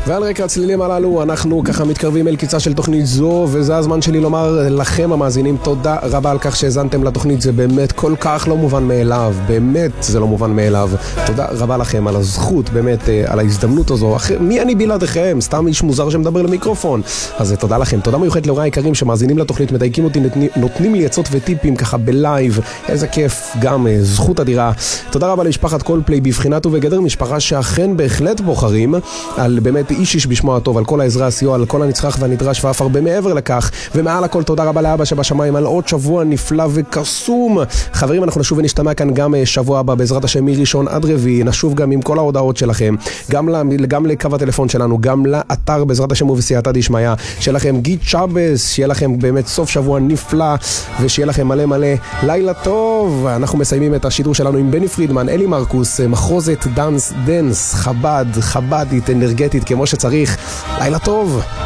ועל רקע הצלילים הללו אנחנו ככה מתקרבים אל קיצה של תוכנית זו, וזה הזמן שלי לומר לכם המאזינים תודה רבה על כך שהזנתם לתוכנית. זה באמת כל כך לא מובן מאליו, באמת זה לא מובן מאליו. תודה רבה לכם על הזכות, באמת על ההזדמנות הזו. מי אני בלעדיכם? סתם איש מוזר שמדבר למיקרופון. אז תודה לכם, תודה מיוחדת להוריי היקרים שמאזינים לתוכנית, מדייקים אותי, נותנים לי עצות וטיפים ככה בלייב, איזה כיף, גם זכות אדירה. תודה רבה למשפחת קולפליי בבחינת ובגדר, משפחה שאכן בהחלט בוחרים, על באמת איש בשמו הטוב, על כל העזרה, הסיוע, על כל הנצרך והנדרש ואף הרבה מעבר לכך. ומעל הכל תודה רבה לאבא שבשמיים על עוד שבוע נפלא וקסום. חברים, אנחנו נשוב ונשתמע כאן גם שבוע הבא בעזרת השם מראשון עד רביעי, נשוב גם עם כל ההודעות שלכם, גם לקו הטלפון שלנו, גם לאתר בעזרת השם ובסייעתא דשמיא. שיהיה לכם גיד שבס, שיהיה לכם באמת סוף שבוע נפלא, ושיהיה לכם מלא מלא לילה טוב. אנחנו מסיימים את השידור שלנו עם בני פרידמן, אלי מרקוס, מחרוזת דנס, חב"דית, אנרגטית כמו שצריך. לילה טוב.